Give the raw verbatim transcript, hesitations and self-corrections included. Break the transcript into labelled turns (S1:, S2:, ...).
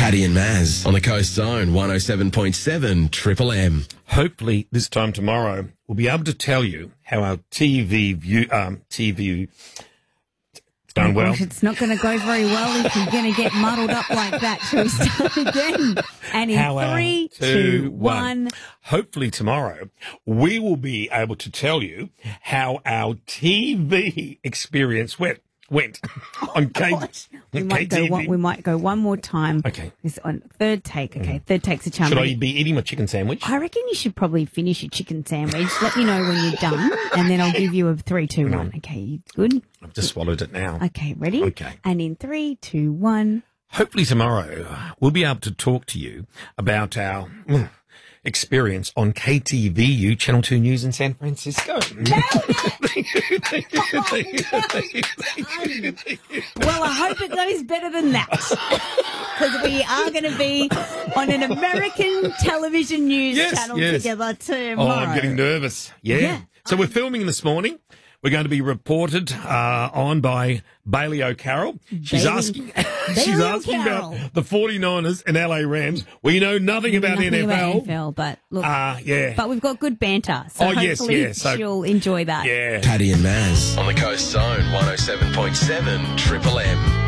S1: Paddy and Maz on the Coast Zone, one oh seven point seven Triple M.
S2: Hopefully this time tomorrow we'll be able to tell you how our T V view, um, T V, it's going
S3: Oh,
S2: well.
S3: gosh, it's not going to go very well if you're going to get muddled up like that. Shall we start again? And in
S2: How our
S3: three, two, one.
S2: Hopefully tomorrow we will be able to tell you how our T V experience went. Went on K-
S3: Gosh, we might
S2: K T V.
S3: go one, we might go one more time.
S2: Okay.
S3: It's on third take. Okay, third take's a charm.
S2: Should I be eating my chicken sandwich?
S3: I reckon you should probably finish your chicken sandwich. Let me know when you're done, and then I'll give you a three, two, one. Okay, you good?
S2: I've just swallowed it now.
S3: Okay, ready?
S2: Okay.
S3: And in three, two, one.
S2: Hopefully tomorrow we'll be able to talk to you about our mm, experience on K T V U Channel two News in San Francisco. Thank you, thank you, thank you, thank you, thank you, thank you.
S3: Well, I hope it goes better than that, because we are going to be on an American television news
S2: Yes,
S3: channel
S2: yes.
S3: together tomorrow.
S2: Oh, I'm getting nervous. Yeah.
S3: Yeah.
S2: So we're filming this morning. We're going to be reported uh, on by Bailey O'Carroll. She's
S3: Bailey-
S2: asking
S3: Bailey
S2: she's asking
S3: O'Carroll.
S2: about the forty-niners and L A Rams. We know nothing about
S3: Nothing
S2: N F L.
S3: about N F L, but look,
S2: Uh, yeah.
S3: but we've got good banter, so
S2: Oh, yes,
S3: hopefully
S2: yeah, so-
S3: she'll enjoy that.
S2: yeah.
S1: Paddy and Maz on the Coast Zone, one oh seven point seven Triple M.